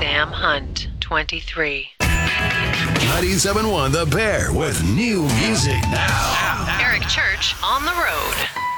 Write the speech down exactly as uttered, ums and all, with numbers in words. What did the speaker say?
Sam Hunt, twenty-three. ninety-seven point one The Bear with new music now. Eric Church on the road.